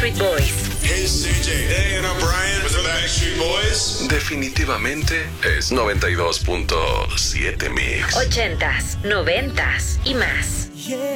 Backstreet Boys. Hey, CJ. Hey, and I'm Brian with the Backstreet Boys. Definitivamente es 92.7 Mix. 80s, 90s y más.